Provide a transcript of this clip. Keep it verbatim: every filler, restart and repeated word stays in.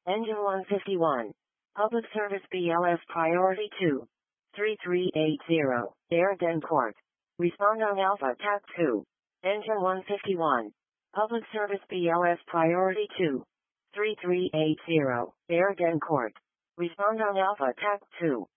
Engine one fifty-one. Public Service B L S Priority two. three three eight zero. Air Dencourt. Respond on Alpha T A C two. Engine one fifty-one. Public Service B L S Priority two. three three eight zero. Air Dencourt. Respond on Alpha T A C two.